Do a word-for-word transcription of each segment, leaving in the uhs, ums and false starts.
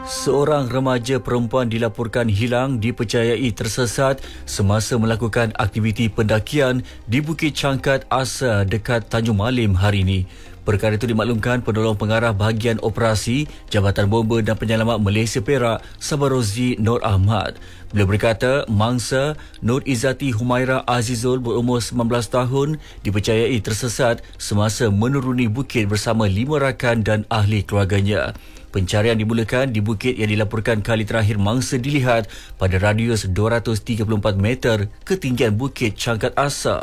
Seorang remaja perempuan dilaporkan hilang dipercayai tersesat semasa melakukan aktiviti pendakian di Bukit Cangkat Asa dekat Tanjung Malim hari ini. Perkara itu dimaklumkan penolong pengarah bahagian operasi Jabatan Bomba dan Penyelamat Malaysia Perak, Sabarozi Nur Ahmad. Beliau berkata mangsa Nur Izzati Humaira Azizul berumur sembilan belas tahun dipercayai tersesat semasa menuruni bukit bersama lima rakan dan ahli keluarganya. Pencarian dimulakan di bukit yang dilaporkan kali terakhir mangsa dilihat pada radius dua ratus tiga puluh empat meter ketinggian Bukit Cangkat Asa.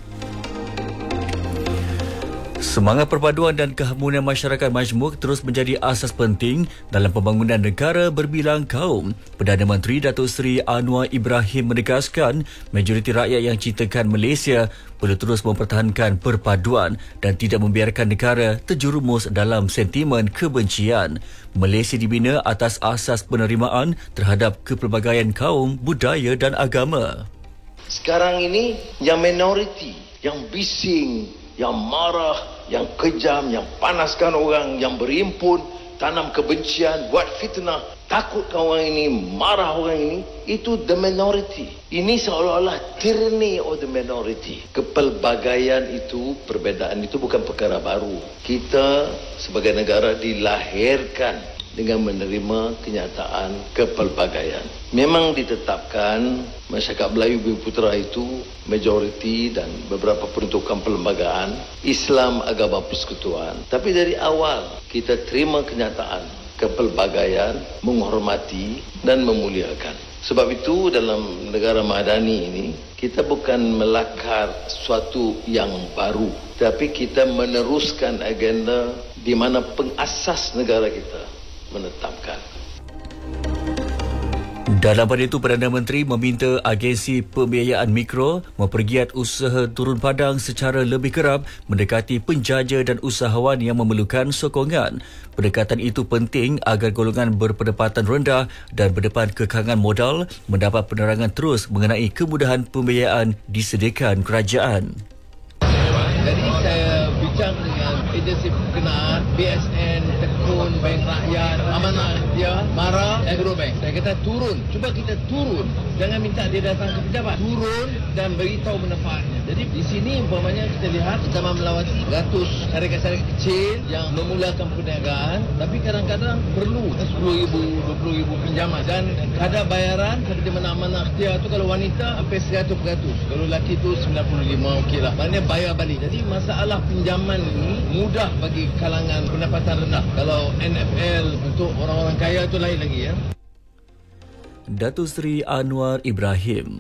Semangat perpaduan dan keharmonian masyarakat majmuk terus menjadi asas penting dalam pembangunan negara berbilang kaum. Perdana Menteri Datuk Seri Anwar Ibrahim menegaskan majoriti rakyat yang cintakan Malaysia perlu terus mempertahankan perpaduan dan tidak membiarkan negara terjerumus dalam sentimen kebencian. Malaysia dibina atas asas penerimaan terhadap kepelbagaian kaum, budaya dan agama. Sekarang ini yang minoriti, yang bising, yang marah, yang kejam, yang panaskan orang, yang berimpun, tanam kebencian, buat fitnah, takutkan orang ini, marah orang ini, itu the minority. Ini seolah-olah tyranny of the minority. Kepelbagaian itu, perbezaan itu bukan perkara baru. Kita sebagai negara dilahirkan dengan menerima kenyataan kepelbagaian. Memang ditetapkan masyarakat Melayu Bumi Putera itu majoriti dan beberapa peruntukan perlembagaan Islam agama persekutuan. Tapi dari awal kita terima kenyataan kepelbagaian, menghormati dan memuliakan. Sebab itu dalam negara madani ini kita bukan melakar sesuatu yang baru, tapi kita meneruskan agenda di mana pengasas negara kita menetapkan. Dalam pada itu, Perdana Menteri meminta agensi pembiayaan mikro mempergiat usaha turun padang secara lebih kerap mendekati penjaja dan usahawan yang memerlukan sokongan. Pendekatan itu penting agar golongan berpendapatan rendah dan berdepan kekangan modal mendapat penerangan terus mengenai kemudahan pembiayaan disediakan kerajaan. Jadi saya bincang dengan agensi berkenaan, B S N, Tekun, Bank Rakyat, Amanah dia, Mara, Agrobank. Saya kata turun, cuba kita turun. Jangan minta dia datang ke pejabat. Turun dan beritahu manfaatnya. Jadi di sini umpamanya kita lihat kita melawati ratus syarikat-syarikat kecil yang memulakan perniagaan, tapi kadang-kadang perlu sepuluh ribu, dua puluh ribu pinjaman. Dan kadar bayaran, kadar di mana amanah dia tu kalau wanita sampai seratus peratus. Kalau lelaki tu sembilan puluh lima okey lah. Maknanya bayar balik. Jadi masalah pinjaman ini mudah bagi kalangan pendapatan rendah. Kalau N F L untuk orang-orang kaya itu lain lagi ya. Datuk Seri Anwar Ibrahim.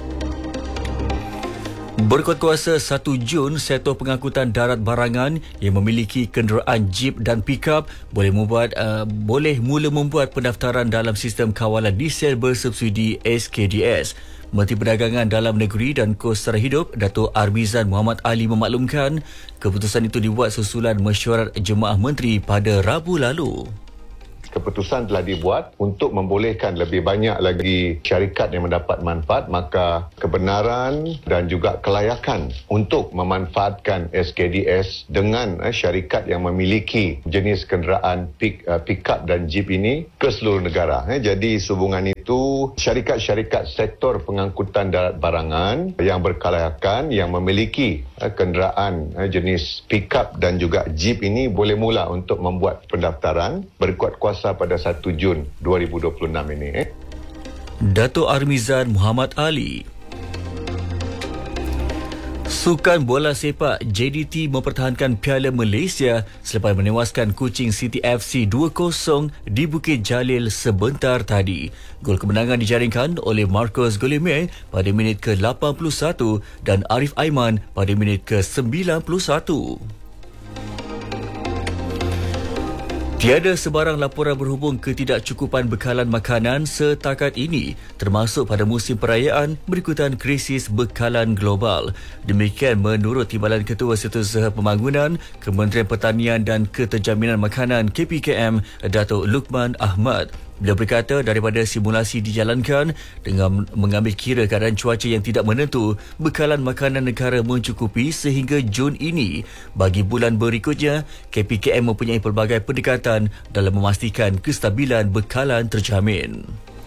Berkuat kuasa satu Jun, sektor pengangkutan darat barangan yang memiliki kenderaan jeep dan pikap boleh membuat uh, boleh mula membuat pendaftaran dalam sistem kawalan diesel bersubsidi S K D S. Menteri Perdagangan Dalam Negeri dan Kos Sara Hidup, Datuk Armizan Muhammad Ali memaklumkan keputusan itu dibuat susulan mesyuarat Jemaah Menteri pada Rabu lalu. Keputusan telah dibuat untuk membolehkan lebih banyak lagi syarikat yang mendapat manfaat, maka kebenaran dan juga kelayakan untuk memanfaatkan S K D S dengan eh, syarikat yang memiliki jenis kenderaan pick, uh, pick-up dan jeep ini ke seluruh negara. Eh. Jadi sehubungan itu syarikat-syarikat sektor pengangkutan darat barangan yang berkelayakan yang memiliki eh, kenderaan eh, jenis pick-up dan juga jeep ini boleh mula untuk membuat pendaftaran berkuat kuasa pada satu Jun dua ribu dua puluh enam ini. Eh. Datuk Armizan Muhammad Ali. Sukan bola sepak J D T mempertahankan Piala Malaysia selepas menewaskan Kuching City F C dua kosong di Bukit Jalil sebentar tadi. Gol kemenangan dijaringkan oleh Marcos Goleme pada minit ke lapan puluh satu dan Arif Aiman pada minit ke sembilan puluh satu. Tiada sebarang laporan berhubung ketidakcukupan bekalan makanan setakat ini, termasuk pada musim perayaan berikutan krisis bekalan global. Demikian menurut Timbalan Ketua Setiausaha Pembangunan Kementerian Pertanian dan Keterjaminan Makanan K P K M, Datuk Lukman Ahmad. Beliau berkata daripada simulasi dijalankan dengan mengambil kira keadaan cuaca yang tidak menentu, bekalan makanan negara mencukupi sehingga Jun ini. Bagi bulan berikutnya, K P K M mempunyai pelbagai pendekatan dalam memastikan kestabilan bekalan terjamin.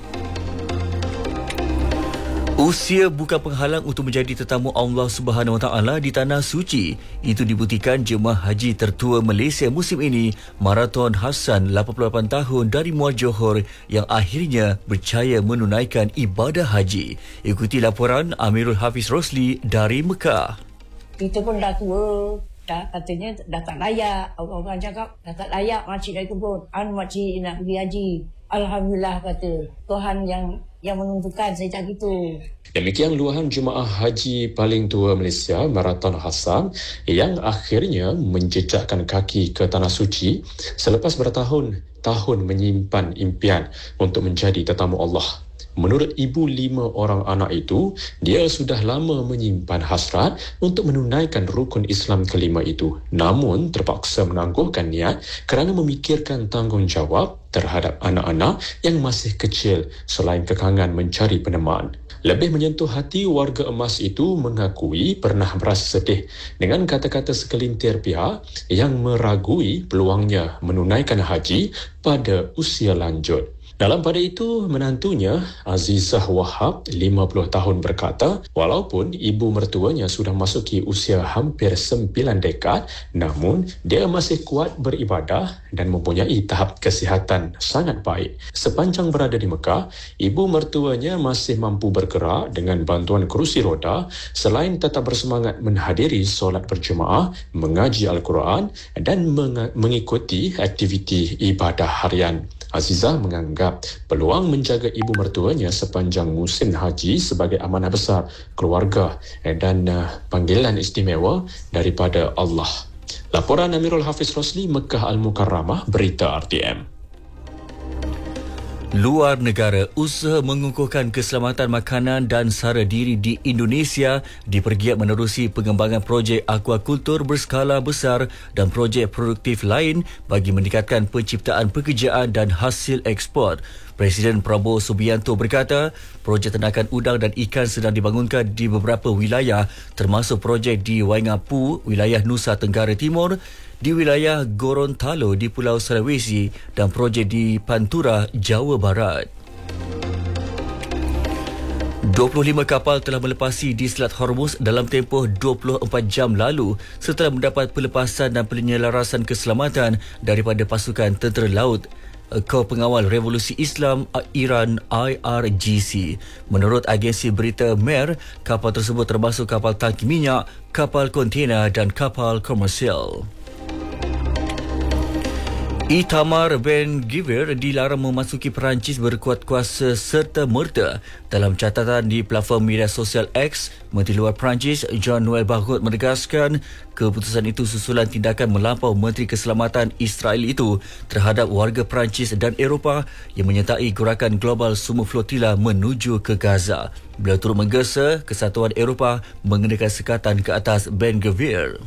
Usia bukan penghalang untuk menjadi tetamu Allah Subhanahu Wa Taala di Tanah Suci. Itu dibuktikan jemaah haji tertua Malaysia musim ini, Marathon Hassan, lapan puluh lapan tahun dari Muar Johor, yang akhirnya berjaya menunaikan ibadah haji. Ikuti laporan Amirul Hafiz Rosli dari Mekah. Kita pun dah tua, dah katanya dah tak layak. Orang-orang cakap dah tak layak makcik dari kebun. An makcik nak pergi haji. Alhamdulillah kata Tuhan yang yang menentukan saya cakap gitu. Demikian luahan jemaah haji paling tua Malaysia, Marathon Hassan, yang akhirnya menjejakkan kaki ke Tanah Suci selepas bertahun-tahun menyimpan impian untuk menjadi tetamu Allah. Menurut ibu lima orang anak itu, dia sudah lama menyimpan hasrat untuk menunaikan rukun Islam kelima itu. Namun terpaksa menangguhkan niat kerana memikirkan tanggungjawab terhadap anak-anak yang masih kecil selain kekangan mencari peneman. Lebih menyentuh hati, warga emas itu mengakui pernah merasa sedih dengan kata-kata segelintir pihak yang meragui peluangnya menunaikan haji pada usia lanjut. Dalam pada itu, menantunya Azizah Wahab, lima puluh tahun, berkata, walaupun ibu mertuanya sudah masuki usia hampir sembilan dekad, namun dia masih kuat beribadah dan mempunyai tahap kesihatan sangat baik. Sepanjang berada di Mekah, ibu mertuanya masih mampu bergerak dengan bantuan kerusi roda selain tetap bersemangat menghadiri solat berjemaah, mengaji Al-Quran dan meng- mengikuti aktiviti ibadah harian. Azizah menganggap peluang menjaga ibu mertuanya sepanjang musim haji sebagai amanah besar keluarga dan uh, panggilan istimewa daripada Allah. Laporan Amirul Hafiz Rosli, Mekah Al-Mukarramah, Berita R T M. Luar negara, usaha mengukuhkan keselamatan makanan dan sara diri di Indonesia dipergiat menerusi pengembangan projek akuakultur berskala besar dan projek produktif lain bagi meningkatkan penciptaan pekerjaan dan hasil ekspor. Presiden Prabowo Subianto berkata, projek ternakan udang dan ikan sedang dibangunkan di beberapa wilayah termasuk projek di Waingapu, wilayah Nusa Tenggara Timur, di wilayah Gorontalo di Pulau Sulawesi dan projek di Pantura, Jawa Barat. dua puluh lima kapal telah melepasi di Selat Hormuz dalam tempoh dua puluh empat jam lalu setelah mendapat pelepasan dan penyelarasan keselamatan daripada pasukan tentera laut Kor Pengawal Revolusi Islam Iran I R G C. Menurut agensi berita M E R, kapal tersebut termasuk kapal tangki minyak, kapal kontena dan kapal komersial. Itamar Ben-Gvir dilarang memasuki Perancis berkuat kuasa serta-merta. Dalam catatan di platform media sosial X, Menteri Luar Perancis Jean-Noël Barrot menegaskan keputusan itu susulan tindakan melampau Menteri Keselamatan Israel itu terhadap warga Perancis dan Eropah yang menyertai gerakan global Semua Flotila menuju ke Gaza. Beliau turut menggesa Kesatuan Eropah mengenakan sekatan ke atas Ben-Gvir.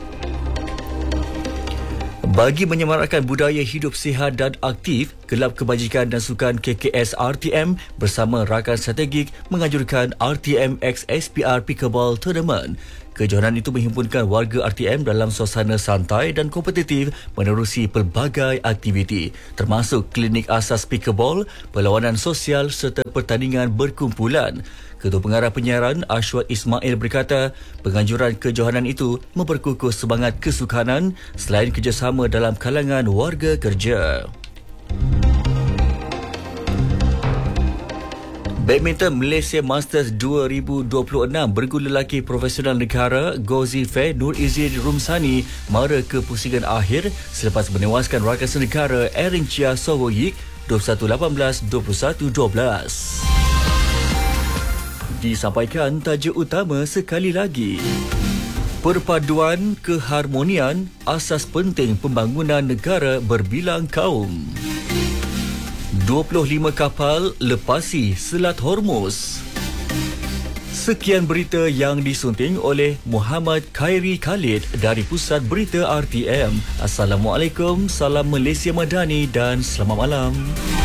Bagi menyemarakkan budaya hidup sihat dan aktif, Kelab Kebajikan dan Sukan K K S R T M bersama rakan strategik menganjurkan R T M X S P R Pickleball Tournament. Kejohanan itu menghimpunkan warga R T M dalam suasana santai dan kompetitif menerusi pelbagai aktiviti, termasuk klinik asas pickleball, perlawanan sosial serta pertandingan berkumpulan. Ketua Pengarah Penyiaran Ashwat Ismail berkata, penganjuran kejohanan itu memperkukuh semangat kesukanan selain kerjasama dalam kalangan warga kerja. Badminton Malaysia Masters dua ribu dua puluh enam, bergula lelaki profesional negara Gauzy Fair Nur Izzin Rumsani mara ke pusingan akhir selepas menewaskan rakan senegara Erin Chia Sowoyik dua puluh satu lapan belas, dua puluh satu dua belas. Disampaikan tajuk utama sekali lagi. Perpaduan keharmonian asas penting pembangunan negara berbilang kaum. dua puluh lima kapal lepasi Selat Hormuz. Sekian berita yang disunting oleh Muhammad Khairi Khalid dari Pusat Berita R T M. Assalamualaikum, salam Malaysia Madani dan selamat malam.